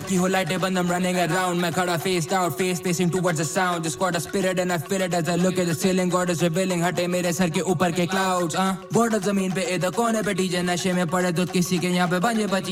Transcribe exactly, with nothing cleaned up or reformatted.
की हो लाइटें बंद, I'm running around. मैं खड़ा faced out, face facing towards the sound. Just got a spirit and I feel it as I look at the ceiling. God is revealing, हटे मेरे sir के ऊपर के clouds. हाँ, border जमीन पे इधर कोने पे डीजे नशे में पड़े, दूध किसी के यहाँ पे बंजे बची